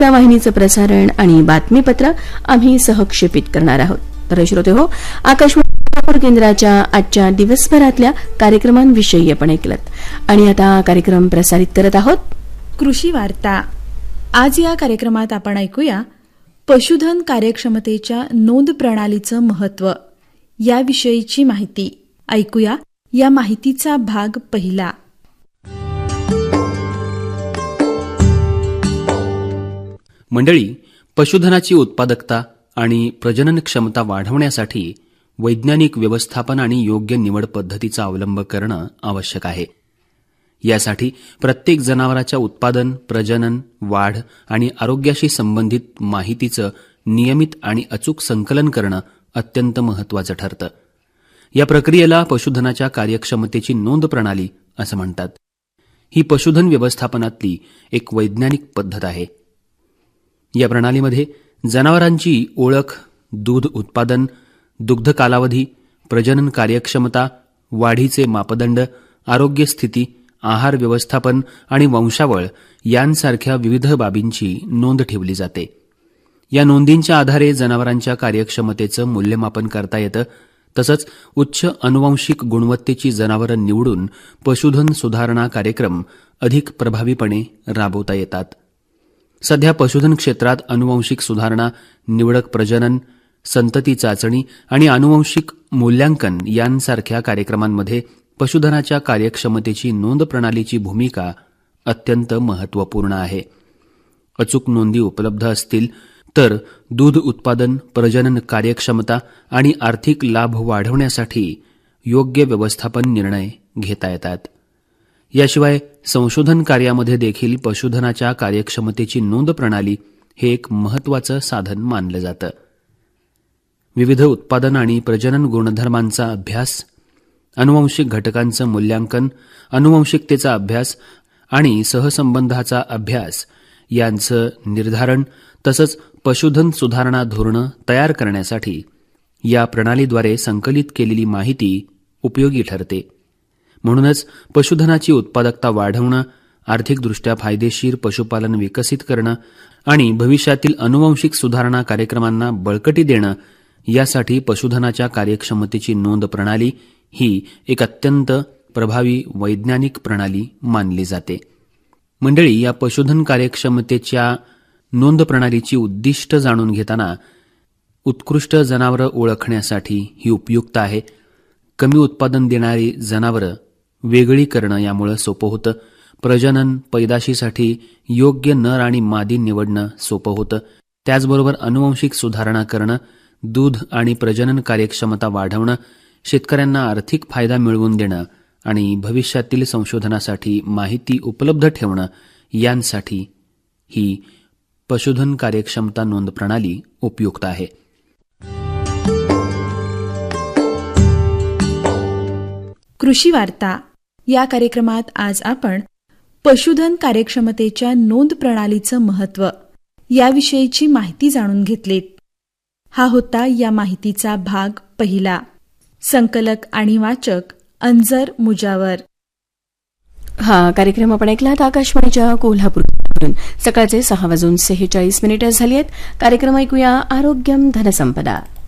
या वाहिनीचं प्रसारण आणि बातमीपत्र आम्ही सहक्षेपित करणार आहोत. तर श्रोते हो, आकाशवाणी कोल्हापूर केंद्राच्या आजच्या दिवसभरातल्या कार्यक्रमांविषयी आपण ऐकलं आणि आता कार्यक्रम प्रसारित करत आहोत. कृषी वार्ता. आज या कार्यक्रमात आपण ऐकूया पशुधन कार्यक्षमतेच्या नोंद प्रणालीचं महत्त्व याविषयीची माहिती. ऐकूया या माहितीचा भाग पहिला. मंडळी, पशुधनाची उत्पादकता आणि प्रजनन क्षमता वाढवण्यासाठी वैज्ञानिक व्यवस्थापन आणि योग्य निवड पद्धतीचा अवलंब करणं आवश्यक आहे. यासाठी प्रत्येक जनावराच्या उत्पादन, प्रजनन, वाढ आणि आरोग्याशी संबंधित माहितीचं नियमित आणि अचूक संकलन करणं अत्यंत महत्त्वाचं ठरतं. या प्रक्रियेला पशुधनाच्या कार्यक्षमतेची नोंद प्रणाली असं म्हणतात. ही पशुधन व्यवस्थापनातली एक वैज्ञानिक पद्धत आहे. या प्रणालीमध्ये जनावरांची ओळख, दूध उत्पादन, दुग्ध कालावधी, प्रजनन कार्यक्षमता, वाढीचे मापदंड, आरोग्य स्थिती, आहार व्यवस्थापन आणि वंशावळ यांसारख्या विविध बाबींची नोंद ठेवली जाते. या नोंदींच्या आधारे जनावरांच्या कार्यक्षमतेचं मूल्यमापन करता येतं. तसंच उच्च अनुवांशिक गुणवत्तेची जनावरं निवडून पशुधन सुधारणा कार्यक्रम अधिक प्रभावीपणे राबवता येतात. सध्या पशुधन क्षेत्रात अनुवांशिक सुधारणा, निवडक प्रजनन, संतती चाचणी आणि आनुवंशिक मूल्यांकन यांसारख्या कार्यक्रमांमध्ये पशुधनाच्या कार्यक्षमतेची नोंद प्रणालीची भूमिका अत्यंत महत्त्वपूर्ण आहे. अचूक नोंदी उपलब्ध असतील तर दूध उत्पादन, प्रजनन कार्यक्षमता आणि आर्थिक लाभ वाढवण्यासाठी योग्य व्यवस्थापन निर्णय घेता येतात. याशिवाय संशोधन कार्यामध्ये देखील पशुधनाच्या कार्यक्षमतेची नोंद प्रणाली हे एक महत्त्वाचं साधन मानलं जातं. विविध उत्पादन आणि प्रजनन गुणधर्मांचा अभ्यास, आनुवंशिक घटकांचं मूल्यांकन, आनुवंशिकतेचा अभ्यास आणि सहसंबंधाचा अभ्यास यांचं निर्धारण तसंच पशुधन सुधारणा धोरणं तयार करण्यासाठी या प्रणालीद्वारे संकलित केलेली माहिती उपयोगी ठरते. म्हणूनच पशुधनाची उत्पादकता वाढवणं, आर्थिकदृष्ट्या फायदेशीर पशुपालन विकसित करणं आणि भविष्यातील आनुवंशिक सुधारणा कार्यक्रमांना बळकटी देणं यासाठी पशुधनाच्या कार्यक्षमतेची नोंद प्रणाली ही एक अत्यंत प्रभावी वैज्ञानिक प्रणाली मानली जाते. मंडळी, या पशुधन कार्यक्षमतेच्या नोंद प्रणालीची उद्दिष्ट जाणून घेताना उत्कृष्ट जनावरं ओळखण्यासाठी ही उपयुक्त आहे. कमी उत्पादन देणारी जनावरं वेगळी करणं यामुळे सोपं होतं. प्रजनन, पैदाशीसाठी योग्य नर आणि मादी निवडणं सोपं होतं. त्याचबरोबर आनुवंशिक सुधारणा करणं, दूध आणि प्रजनन कार्यक्षमता वाढवणं, शेतकऱ्यांना आर्थिक फायदा मिळवून देणं आणि भविष्यातील संशोधनासाठी माहिती उपलब्ध ठेवणं यांसाठी ही पशुधन कार्यक्षमता नोंद प्रणाली उपयुक्त आहे. कृषी वार्ता या कार्यक्रमात आज आपण पशुधन कार्यक्षमतेच्या नोंद प्रणालीचं महत्त्व याविषयीची माहिती जाणून घेतलीत. हा होता या माहितीचा भाग पहिला. संकलक आणि वाचक अंजर मुजावर. हा कार्यक्रम आपण ऐकलात आकाशवाणीच्या कोल्हापूर. सकाळचे 6:46 झाली आहेत. कार्यक्रम ऐकूया आरोग्यम धनसंपदा.